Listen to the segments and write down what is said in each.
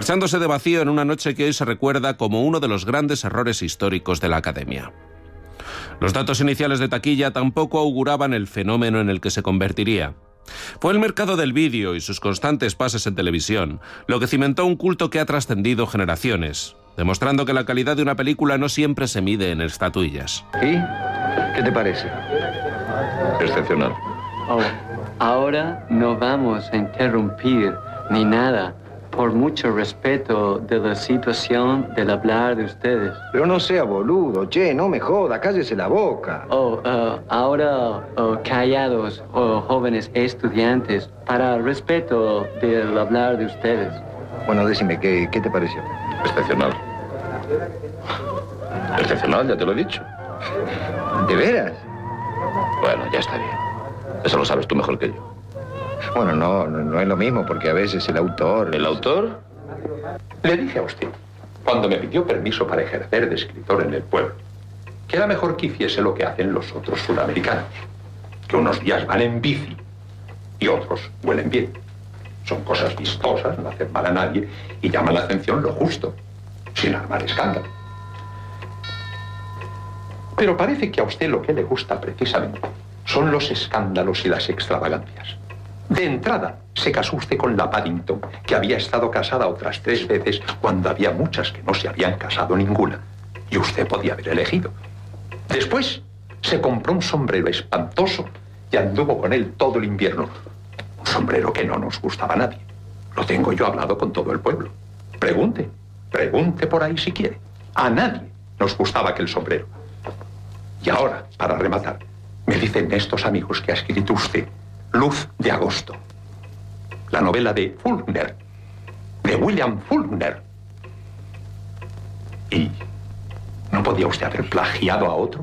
marchándose de vacío en una noche que hoy se recuerda como uno de los grandes errores históricos de la Academia. Los datos iniciales de taquilla tampoco auguraban el fenómeno en el que se convertiría. Fue el mercado del vídeo y sus constantes pases en televisión lo que cimentó un culto que ha trascendido generaciones, demostrando que la calidad de una película no siempre se mide en estatuillas. ¿Y qué te parece? Excepcional. Oh, ahora no vamos a interrumpir ni nada, por mucho respeto de la situación del hablar de ustedes. Pero no sea boludo, che, no me joda, cállese la boca. Ahora callados, jóvenes estudiantes, para el respeto del hablar de ustedes. Bueno, decime, ¿qué te pareció? Excepcional. Excepcional, ya te lo he dicho. ¿De veras? Bueno, ya está bien. Eso lo sabes tú mejor que yo. Bueno, no es lo mismo, porque a veces el autor... ¿El autor? Le dije a usted, cuando me pidió permiso para ejercer de escritor en el pueblo, que era mejor que hiciese lo que hacen los otros sudamericanos, que unos días van en bici y otros huelen bien. Son cosas vistosas, no hacen mal a nadie y llaman la atención lo justo, sin armar escándalo. Pero parece que a usted lo que le gusta precisamente son los escándalos y las extravagancias. De entrada, se casó usted con la Paddington, que había estado casada otras 3 veces cuando había muchas que no se habían casado ninguna. Y usted podía haber elegido. Después, se compró un sombrero espantoso y anduvo con él todo el invierno. Un sombrero que no nos gustaba a nadie. Lo tengo yo hablado con todo el pueblo. Pregunte por ahí si quiere. A nadie nos gustaba aquel sombrero. Y ahora, para rematar, me dicen estos amigos que ha escrito usted Luz de agosto, la novela de Faulkner, de William Faulkner. ¿Y no podía usted haber plagiado a otro?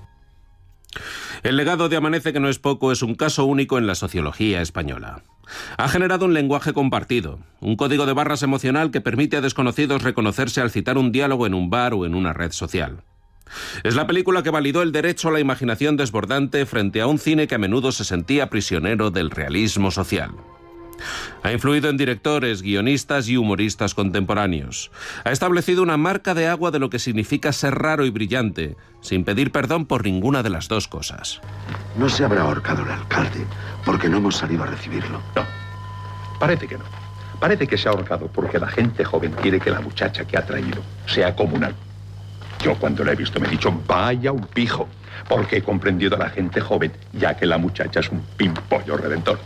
El legado de Amanece que no es poco es un caso único en la sociología española. Ha generado un lenguaje compartido, un código de barras emocional que permite a desconocidos reconocerse al citar un diálogo en un bar o en una red social. Es la película que validó el derecho a la imaginación desbordante frente a un cine que a menudo se sentía prisionero del realismo social. Ha influido en directores, guionistas y humoristas contemporáneos. Ha establecido una marca de agua de lo que significa ser raro y brillante, sin pedir perdón por ninguna de las dos cosas. No se habrá ahorcado el alcalde porque no hemos salido a recibirlo. No, parece que no. Parece que se ha ahorcado porque la gente joven quiere que la muchacha que ha traído sea comunal. Yo cuando la he visto me he dicho, vaya un pijo, porque he comprendido a la gente joven, ya que la muchacha es un pimpollo redentor.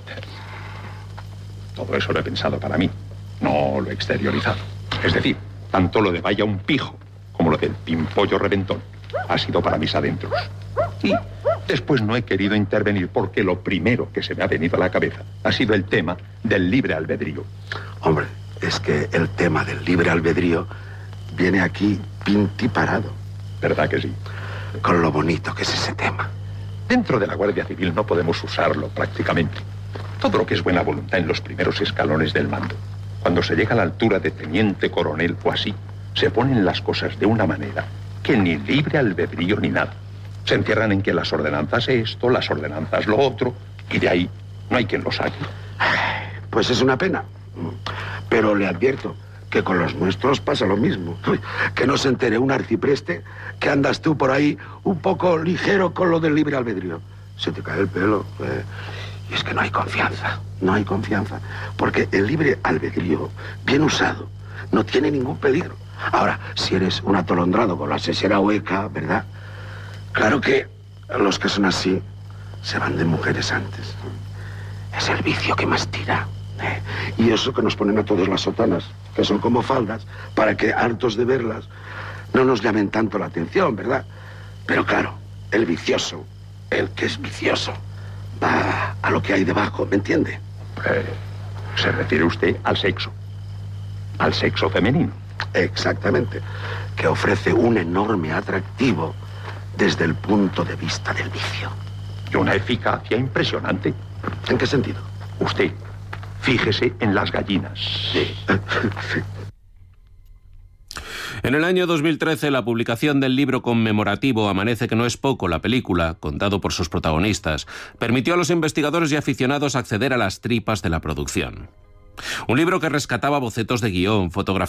Todo eso lo he pensado para mí, no lo he exteriorizado. Es decir, tanto lo de vaya un pijo como lo del pimpollo redentor ha sido para mis adentros. Y después no he querido intervenir porque lo primero que se me ha venido a la cabeza ha sido el tema del libre albedrío. Hombre, es que el tema del libre albedrío viene aquí pintiparado. ¿Verdad que sí? Con lo bonito que es ese tema. Dentro de la Guardia Civil no podemos usarlo prácticamente. Todo lo que es buena voluntad en los primeros escalones del mando. Cuando se llega a la altura de teniente coronel o así, se ponen las cosas de una manera que ni libre albedrío ni nada. Se encierran en que las ordenanzas esto, las ordenanzas lo otro, y de ahí no hay quien lo saque. Pues es una pena. Pero le advierto que con los nuestros pasa lo mismo. Que no se entere un arcipreste que andas tú por ahí un poco ligero con lo del libre albedrío. Se te cae el pelo. Y es que no hay confianza. No hay confianza. Porque el libre albedrío, bien usado, no tiene ningún peligro. Ahora, si eres un atolondrado con la sesera hueca, ¿verdad? Claro que los que son así se van de mujeres antes. Es el vicio que más tira. Y eso que nos ponen a todos las sotanas, que son como faldas, para que, hartos de verlas, no nos llamen tanto la atención, ¿verdad? Pero claro, el vicioso, el que es vicioso, va a lo que hay debajo, ¿me entiende? Se refiere usted al sexo femenino. Exactamente, que ofrece un enorme atractivo desde el punto de vista del vicio. Y una eficacia impresionante. ¿En qué sentido? Usted, fíjese en las gallinas. Sí. En el año 2013, la publicación del libro conmemorativo Amanece que no es poco, la película, contado por sus protagonistas, permitió a los investigadores y aficionados acceder a las tripas de la producción. Un libro que rescataba bocetos de guión, fotografías